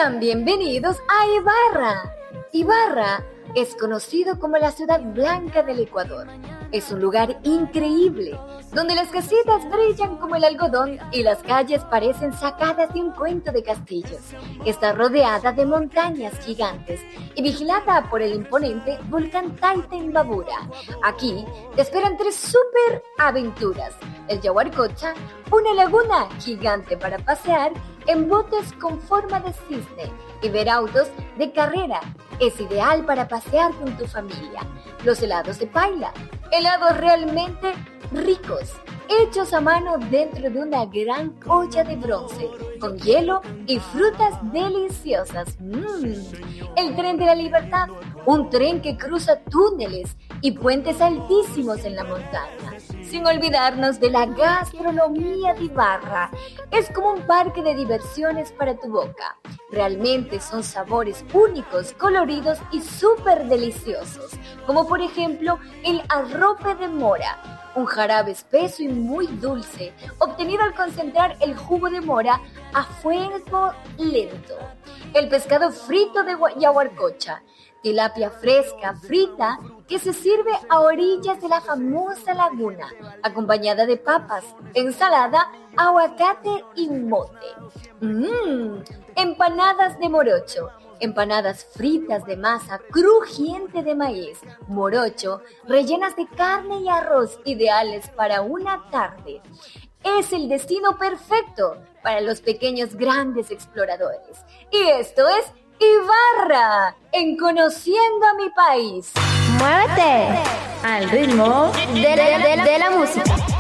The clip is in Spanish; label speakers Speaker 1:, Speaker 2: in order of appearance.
Speaker 1: Sean bienvenidos a Ibarra. Ibarra es conocido como la ciudad blanca del Ecuador. Es un lugar increíble, donde las casitas brillan como el algodón y las calles parecen sacadas de un cuento de castillos. Está rodeada de montañas gigantes y vigilada por el imponente volcán Taita Imbabura. Aquí te esperan 3 super aventuras: el Yaguarcocha, una laguna gigante para pasear en botes con forma de cisne y ver autos de carrera. Es ideal para pasear con tu familia. Los helados de Paila, helados realmente ricos, hechos a mano dentro de una gran olla de bronce, con hielo y frutas deliciosas. El tren de la libertad, un tren que cruza túneles y puentes altísimos en la montaña. Sin olvidarnos de la gastronomía de Ibarra. Es como un parque de diversiones para tu boca. Realmente son sabores únicos, coloridos y súper deliciosos, como por ejemplo el arrope de mora, un jarabe espeso y muy dulce, obtenido al concentrar el jugo de mora a fuego lento. El pescado frito de Yaguarcocha, tilapia fresca frita que se sirve a orillas de la famosa laguna, acompañada de papas, ensalada, aguacate y mote. Empanadas de morocho, empanadas fritas de masa crujiente de maíz, morocho, rellenas de carne y arroz, ideales para una tarde. Es el destino perfecto para los pequeños grandes exploradores. Y esto es Ibarra, en Conociendo a mi País.
Speaker 2: Muévete al ritmo de la música.